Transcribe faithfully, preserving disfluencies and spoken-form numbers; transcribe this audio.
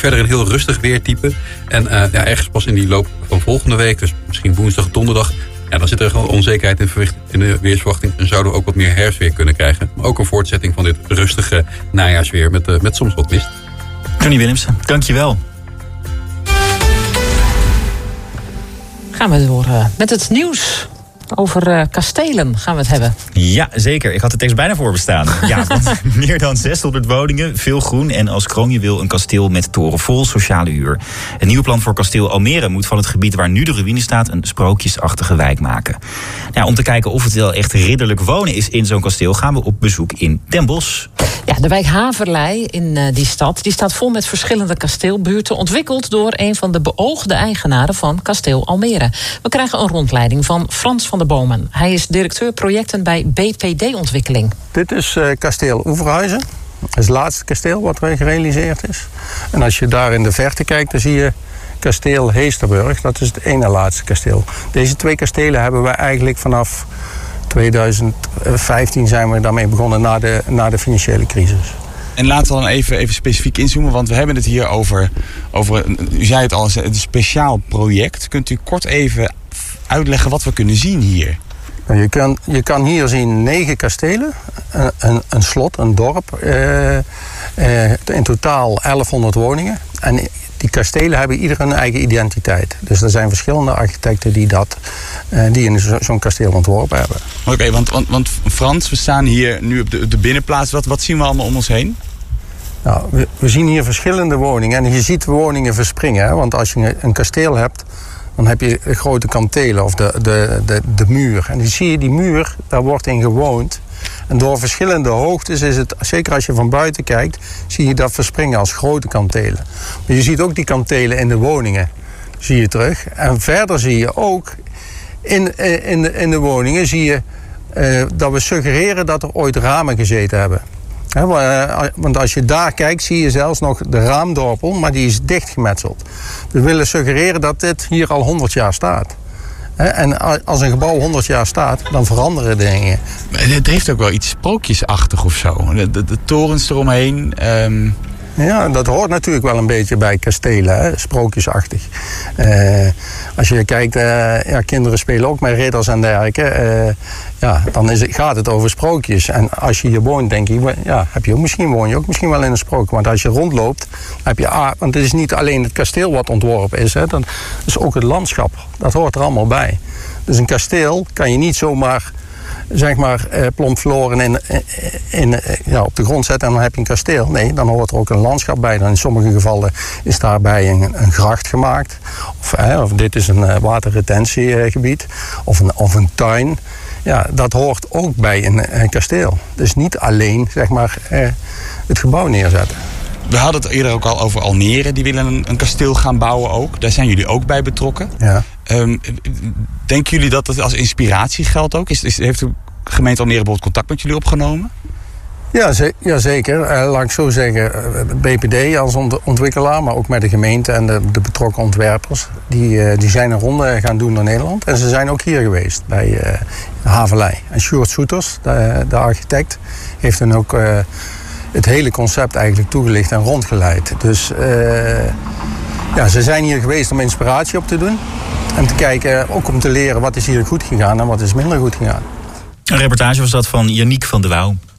verder een heel rustig weertype. En uh, ja, ergens pas in die loop van volgende week, dus misschien woensdag, donderdag, ja, dan zit er gewoon onzekerheid in, verwicht, in de weersverwachting. En zouden we ook wat meer herfstweer kunnen krijgen. Maar ook een voortzetting van dit rustige najaarsweer met, uh, met soms wat mist. Connie Willemsen, dankjewel. Gaan we door uh, met het nieuws. Over uh, kastelen gaan we het hebben. Ja, zeker. Ik had de tekst bijna voorbestaan. Ja, want meer dan zeshonderd woningen, veel groen en als kroonjuweel een kasteel met toren vol sociale huur. Het nieuwe plan voor kasteel Almere moet van het gebied waar nu de ruïne staat een sprookjesachtige wijk maken. Nou, om te kijken of het wel echt ridderlijk wonen is in zo'n kasteel, gaan we op bezoek in Den Bosch. Ja, de wijk Haverlei in uh, die stad die staat vol met verschillende kasteelbuurten, ontwikkeld door een van de beoogde eigenaren van kasteel Almere. We krijgen een rondleiding van Frans van der Bomen. Hij is directeur projecten bij B P D-ontwikkeling. Dit is uh, kasteel Oeverhuizen. Dat is het laatste kasteel wat weer gerealiseerd is. En als je daar in de verte kijkt, dan zie je kasteel Heesterburg. Dat is het ene laatste kasteel. Deze twee kastelen hebben we eigenlijk vanaf tweeduizend vijftien zijn we daarmee begonnen na de, na de financiële crisis. En laten we dan even, even specifiek inzoomen, want we hebben het hier over, over, u zei het al, een speciaal project. Kunt u kort even uitleggen wat we kunnen zien hier? Je kan, je kan hier zien negen kastelen, een, een, een slot, een dorp, uh, uh, in totaal elfhonderd woningen. En die kastelen hebben ieder een eigen identiteit. Dus er zijn verschillende architecten die, dat, uh, die in zo, zo'n kasteel ontworpen hebben. Oké, okay, want, want, want Frans, we staan hier nu op de, de binnenplaats. Wat, wat zien we allemaal om ons heen? Nou, we, we zien hier verschillende woningen. En je ziet woningen verspringen. Hè? Want als je een kasteel hebt, dan heb je grote kantelen of de, de, de, de muur. En die zie je, die muur, daar wordt in gewoond. En door verschillende hoogtes is het, zeker als je van buiten kijkt, zie je dat verspringen als grote kantelen. Maar je ziet ook die kantelen in de woningen, zie je terug. En verder zie je ook in, in, de, in de woningen zie je uh, dat we suggereren dat er ooit ramen gezeten hebben. He, want als je daar kijkt, zie je zelfs nog de raamdorpel, maar die is dichtgemetseld. We willen suggereren dat dit hier al honderd jaar staat. He, en als een gebouw honderd jaar staat, dan veranderen dingen. Het heeft ook wel iets sprookjesachtig of zo. De, de, de torens eromheen. Um... Ja, dat hoort natuurlijk wel een beetje bij kastelen, hè? Sprookjesachtig. Uh, als je kijkt, uh, ja, kinderen spelen ook met ridders en dergelijke. Uh, ja, dan is het, gaat het over sprookjes. En als je hier woont, denk je, ja, heb je ook, misschien woon je ook misschien wel in een sprookje. Want als je rondloopt, heb je, ah, want het is niet alleen het kasteel wat ontworpen is, hè? Dat is ook het landschap. Dat hoort er allemaal bij. Dus een kasteel kan je niet zomaar, zeg maar, eh, plomp verloren in, in, in, ja, op de grond zetten en dan heb je een kasteel. Nee, dan hoort er ook een landschap bij. Dan in sommige gevallen is daarbij een, een gracht gemaakt. Of, eh, of dit is een uh, waterretentiegebied. Of een, of een tuin. Ja, dat hoort ook bij een, een kasteel. Dus niet alleen, zeg maar, eh, het gebouw neerzetten. We hadden het eerder ook al over Almere. Die willen een, een kasteel gaan bouwen ook. Daar zijn jullie ook bij betrokken. Ja. Um, denken jullie dat het als inspiratie geldt ook? Is, is, heeft de gemeente Almere bijvoorbeeld contact met jullie opgenomen? Ja, ze, ja zeker. Uh, laat ik zo zeggen, uh, B P D als ont- ontwikkelaar, maar ook met de gemeente en de, de betrokken ontwerpers. Die, uh, die zijn een ronde gaan doen door Nederland. En ze zijn ook hier geweest bij uh, Haverlei. En Sjoerd Soeters, de, de architect, heeft dan ook uh, het hele concept eigenlijk toegelicht en rondgeleid. Dus uh, ja, ze zijn hier geweest om inspiratie op te doen. En te kijken, ook om te leren wat is hier goed gegaan en wat is minder goed gegaan. Een reportage was dat van Yannick van de Wouw.